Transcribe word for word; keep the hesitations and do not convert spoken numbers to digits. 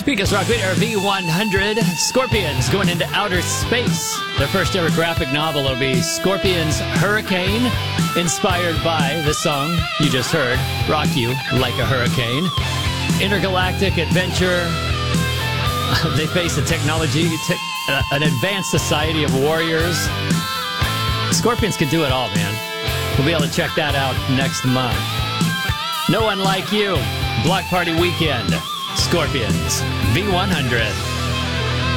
Because Rock Leader V one hundred, Scorpions going into outer space. Their first ever graphic novel will be Scorpions Hurricane, inspired by the song you just heard, Rock You Like a Hurricane. Intergalactic adventure. They face a technology, te- uh, an advanced society of warriors. Scorpions can do it all, man. We'll be able to check that out next month. No One Like You, Block Party Weekend, Scorpions, V one hundred.